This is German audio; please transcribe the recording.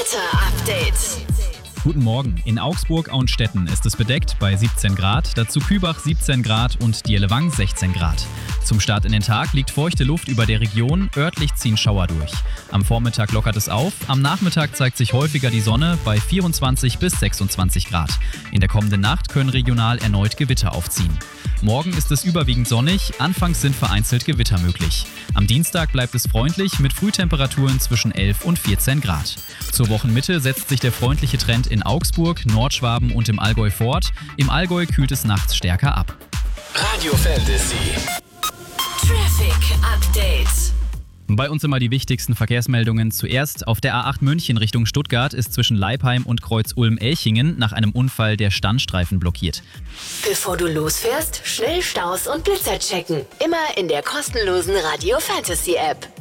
Wetter-Update. Guten Morgen. In Augsburg-Auenstetten ist es bedeckt bei 17 Grad, dazu Kübach 17 Grad und Dierlewang 16 Grad. Zum Start in den Tag liegt feuchte Luft über der Region, örtlich ziehen Schauer durch. Am Vormittag lockert es auf, am Nachmittag zeigt sich häufiger die Sonne bei 24 bis 26 Grad. In der kommenden Nacht können regional erneut Gewitter aufziehen. Morgen ist es überwiegend sonnig, anfangs sind vereinzelt Gewitter möglich. Am Dienstag bleibt es freundlich mit Frühtemperaturen zwischen 11 und 14 Grad. Zur Wochenmitte setzt sich der freundliche Trend in Augsburg, Nordschwaben und im Allgäu fort. Im Allgäu kühlt es nachts stärker ab. Radio Fantasy. Traffic Update. Bei uns immer die wichtigsten Verkehrsmeldungen. Zuerst auf der A8 München Richtung Stuttgart ist zwischen Leipheim und Kreuz Ulm-Elchingen nach einem Unfall der Standstreifen blockiert. Bevor du losfährst, schnell Staus und Blitzer checken. Immer in der kostenlosen Radio Fantasy App.